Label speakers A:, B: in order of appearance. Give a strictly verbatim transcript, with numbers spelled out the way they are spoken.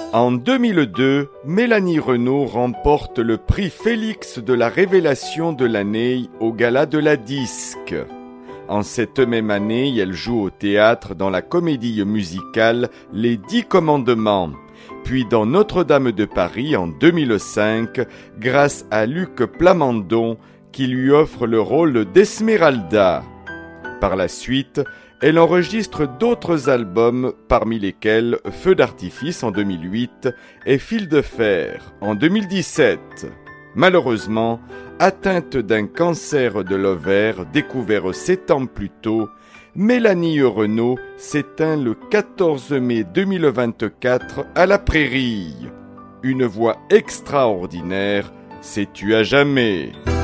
A: En deux mille deux, Mélanie Renaud remporte le prix Félix de la révélation de l'année au Gala de la Disque. En cette même année, elle joue au théâtre dans la comédie musicale Les Dix Commandements, puis dans Notre-Dame de Paris en deux mille cinq, grâce à Luc Plamondon qui lui offre le rôle d'Esmeralda. Par la suite, elle enregistre d'autres albums, parmi lesquels Feu d'artifice en deux mille huit et Fil de fer en deux mille dix-sept. Malheureusement, atteinte d'un cancer de l'ovaire découvert sept ans plus tôt, Mélanie Renaud s'éteint le quatorze mai deux mille vingt-quatre à la Prairie. Une voix extraordinaire s'est tue à jamais.